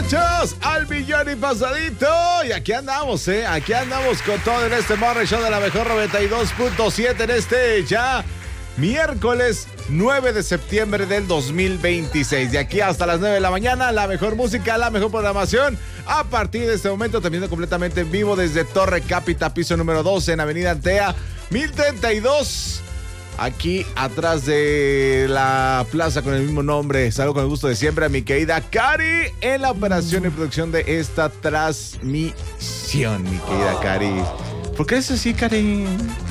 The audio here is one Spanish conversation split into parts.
muchachos, al millón y pasadito. Y aquí andamos, aquí andamos con todo en este Morning Show de la mejor 92.7 en este ya miércoles 9 de septiembre del 2026. De aquí hasta las 9 de la mañana, la mejor música, la mejor programación. A partir de este momento, también completamente en vivo desde Torre Cápita, piso número 12 en Avenida Antea, 1032. Aquí atrás de la plaza con el mismo nombre. Salgo con el gusto de siempre a mi querida Cari en la operación y producción de esta transmisión, mi querida Cari. ¿Por qué es así, Cari?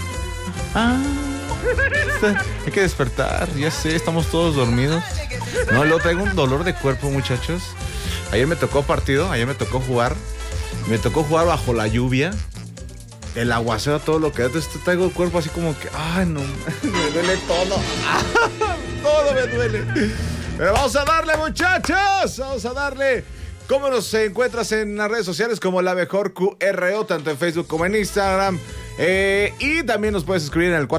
Hay que despertar, ya sé, estamos todos dormidos. No, luego traigo un dolor de cuerpo, muchachos. Ayer me tocó partido, ayer me tocó jugar. Me tocó jugar bajo la lluvia. El aguacero, todo lo que da. Entonces traigo el cuerpo así como que, ay, no, me duele todo. Todo me duele. Pero vamos a darle, muchachos. Vamos a darle. ¿Cómo nos encuentras en las redes sociales? Como La Mejor QRO, tanto en Facebook como en Instagram. Y también nos puedes escribir en el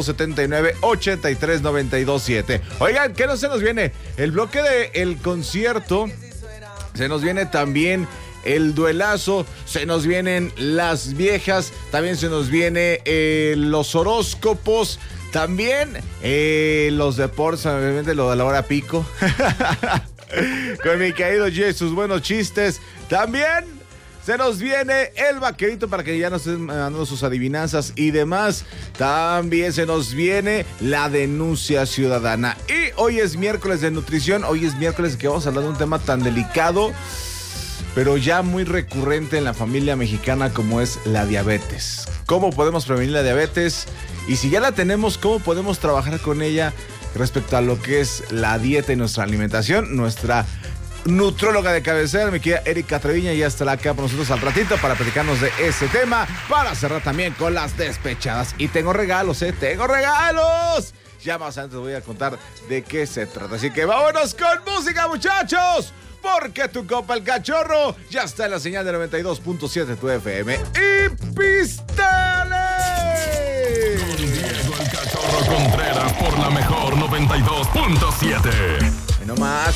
442-79-83-927. Oigan, ¿qué no se nos viene? El bloque del concierto. Se nos viene también el duelazo, se nos vienen las viejas, también se nos viene los horóscopos, también los deportes, obviamente lo de la hora pico. Con mi querido Jay, sus buenos chistes. También se nos viene el vaquerito para que ya nos estén mandando sus adivinanzas y demás. También se nos viene la denuncia ciudadana. Y hoy es miércoles de nutrición, hoy es miércoles que vamos a hablar de un tema tan delicado, pero ya muy recurrente en la familia mexicana, como es la diabetes. ¿Cómo podemos prevenir la diabetes? Y si ya la tenemos, ¿cómo podemos trabajar con ella respecto a lo que es la dieta y nuestra alimentación? Nuestra nutróloga de cabecera, mi querida Erika Treviña, ya estará acá con nosotros al ratito para platicarnos de ese tema, para cerrar también con las despechadas. Y tengo regalos, tengo regalos. Ya más antes voy a contar de qué se trata. Así que vámonos con música, muchachos. Porque tu compa el cachorro ya está en la señal de 92.7 tu FM. ¡Y pístale! Diego el Cachorro Contreras por la mejor 92.7. Y no más.